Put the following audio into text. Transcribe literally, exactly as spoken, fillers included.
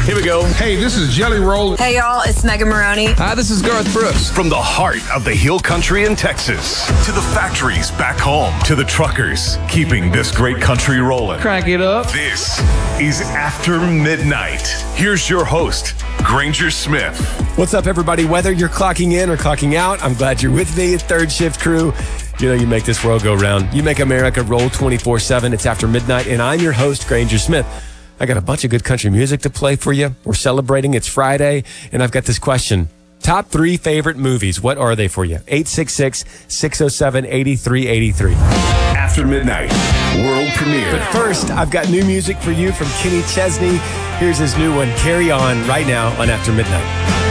Here we go. Hey, this is Jelly Roll. Hey, y'all, it's Megan Maroney. Hi, this is Garth Brooks. From the heart of the Hill Country in Texas to the factories back home to the truckers keeping this great country rolling. Crank it up. This is After Midnight. Here's your host, Granger Smith. What's up, everybody? Whether you're clocking in or clocking out, I'm glad you're with me. Third shift crew. You know, you make this world go round. You make America roll twenty-four seven. It's After Midnight, and I'm your host, Granger Smith. I got a bunch of good country music to play for you. We're celebrating. It's Friday, and I've got this question. Top three favorite movies. What are they for you? eight six six, six oh seven, eight three eight three. After Midnight, world premiere. But first, I've got new music for you from Kenny Chesney. Here's his new one, Carry On, right now on After Midnight.